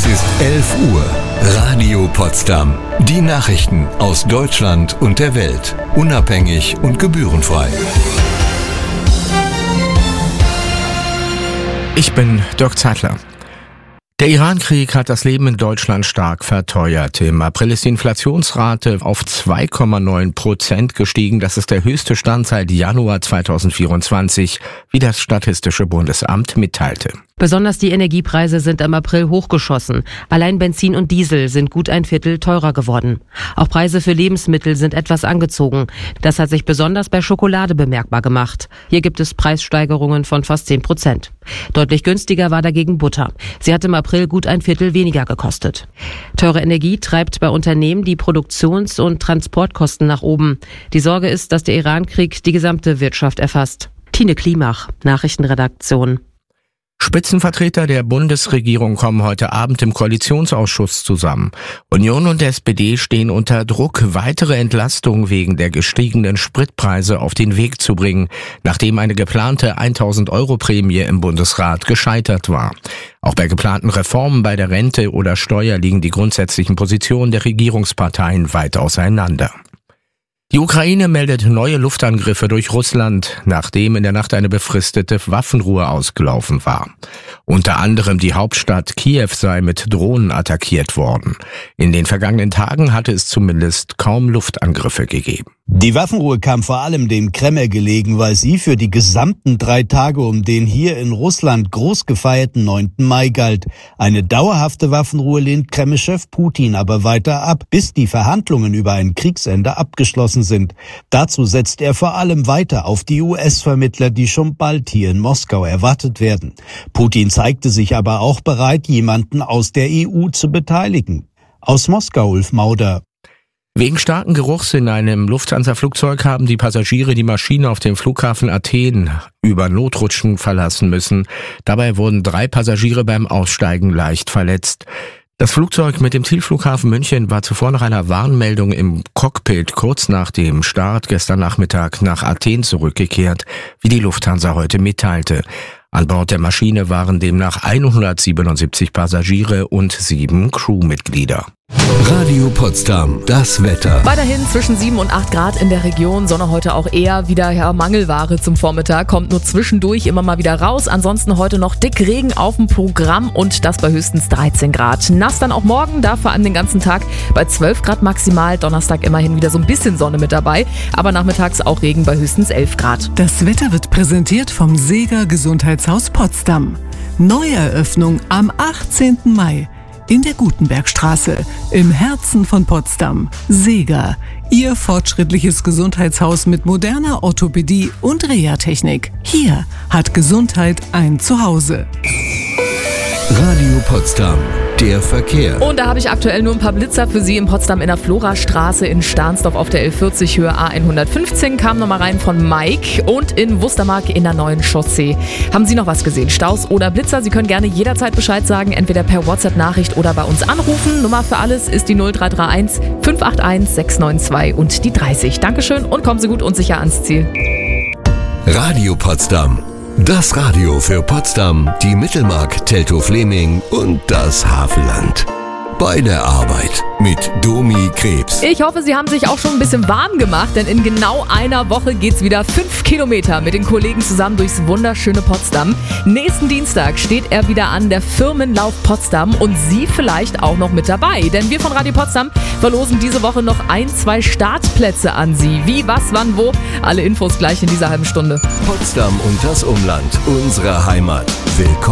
ist 11 Uhr. Radio Potsdam. Die Nachrichten aus Deutschland und der Welt. Unabhängig und gebührenfrei. Ich bin Dirk Zeitler. Der Iran-Krieg hat das Leben in Deutschland stark verteuert. Im April ist die Inflationsrate auf 2,9% gestiegen. Das ist der höchste Stand seit Januar 2024, wie das Statistische Bundesamt mitteilte. Besonders die Energiepreise sind im April hochgeschossen. Allein Benzin und Diesel sind gut ein Viertel teurer geworden. Auch Preise für Lebensmittel sind etwas angezogen. Das hat sich besonders bei Schokolade bemerkbar gemacht. Hier gibt es Preissteigerungen von fast 10%. Deutlich günstiger war dagegen Butter. Sie hat im April gut ein Viertel weniger gekostet. Teure Energie treibt bei Unternehmen die Produktions- und Transportkosten nach oben. Die Sorge ist, dass der Iran-Krieg die gesamte Wirtschaft erfasst. Tine Klimach, Nachrichtenredaktion. Spitzenvertreter der Bundesregierung kommen heute Abend im Koalitionsausschuss zusammen. Union und SPD stehen unter Druck, weitere Entlastungen wegen der gestiegenen Spritpreise auf den Weg zu bringen, nachdem eine geplante 1.000-Euro-Prämie im Bundesrat gescheitert war. Auch bei geplanten Reformen bei der Rente oder Steuer liegen die grundsätzlichen Positionen der Regierungsparteien weit auseinander. Die Ukraine meldet neue Luftangriffe durch Russland, nachdem in der Nacht eine befristete Waffenruhe ausgelaufen war. Unter anderem die Hauptstadt Kiew sei mit Drohnen attackiert worden. In den vergangenen Tagen hatte es zumindest kaum Luftangriffe gegeben. Die Waffenruhe kam vor allem dem Kreml gelegen, weil sie für die gesamten 3 Tage um den hier in Russland groß gefeierten 9. Mai galt. Eine dauerhafte Waffenruhe lehnt Kreml-Chef Putin aber weiter ab, bis die Verhandlungen über ein Kriegsende abgeschlossen sind. Dazu setzt er vor allem weiter auf die US-Vermittler, die schon bald hier in Moskau erwartet werden. Putin zeigte sich aber auch bereit, jemanden aus der EU zu beteiligen. Aus Moskau, Ulf Mauder. Wegen starken Geruchs in einem Lufthansa-Flugzeug haben die Passagiere die Maschine auf dem Flughafen Athen über Notrutschen verlassen müssen. Dabei wurden 3 Passagiere beim Aussteigen leicht verletzt. Das Flugzeug mit dem Zielflughafen München war zuvor nach einer Warnmeldung im Cockpit kurz nach dem Start gestern Nachmittag nach Athen zurückgekehrt, wie die Lufthansa heute mitteilte. An Bord der Maschine waren demnach 177 Passagiere und 7 Crewmitglieder. Radio Potsdam, das Wetter. Weiterhin zwischen 7 und 8 Grad in der Region. Sonne heute auch eher wieder Mangelware zum Vormittag. Kommt nur zwischendurch immer mal wieder raus. Ansonsten heute noch dick Regen auf dem Programm und das bei höchstens 13 Grad. Nass dann auch morgen, da vor allem den ganzen Tag bei 12 Grad maximal. Donnerstag immerhin wieder so ein bisschen Sonne mit dabei. Aber nachmittags auch Regen bei höchstens 11 Grad. Das Wetter wird präsentiert vom Seeger Gesundheitshaus Potsdam. Neueröffnung am 18. Mai. In der Gutenbergstraße, im Herzen von Potsdam. Seeger, Ihr fortschrittliches Gesundheitshaus mit moderner Orthopädie und Reha-Technik. Hier hat Gesundheit ein Zuhause. Radio Potsdam, der Verkehr. Und da habe ich aktuell nur ein paar Blitzer für Sie in Potsdam in der Florastraße, in Stahnsdorf auf der L40 Höhe A115 kam nochmal rein von Mike und in Wustermark in der neuen Chaussee. Haben Sie noch was gesehen? Staus oder Blitzer? Sie können gerne jederzeit Bescheid sagen, entweder per WhatsApp-Nachricht oder bei uns anrufen. Nummer für alles ist die 0331 581 692 und die 30. Dankeschön und kommen Sie gut und sicher ans Ziel. Radio Potsdam. Das Radio für Potsdam, die Mittelmark, Teltow-Fleming und das Havelland. Bei der Arbeit mit Domi Krebs. Ich hoffe, Sie haben sich auch schon ein bisschen warm gemacht, denn in genau einer Woche geht's wieder 5 Kilometer mit den Kollegen zusammen durchs wunderschöne Potsdam. Nächsten Dienstag steht er wieder an, der Firmenlauf Potsdam, und Sie vielleicht auch noch mit dabei. Denn wir von Radio Potsdam verlosen diese Woche noch 1-2 Startplätze an Sie. Wie, was, wann, wo? Alle Infos gleich in dieser halben Stunde. Potsdam und das Umland, unsere Heimat. Willkommen.